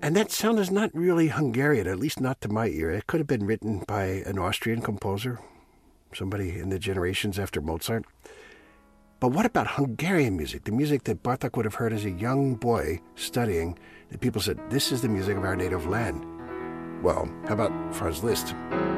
And that sound is not really Hungarian, at least not to my ear. It could have been written by an Austrian composer, somebody in the generations after Mozart. But what about Hungarian music, the music that Bartók would have heard as a young boy studying, that people said, this is the music of our native land? Well, how about Franz Liszt?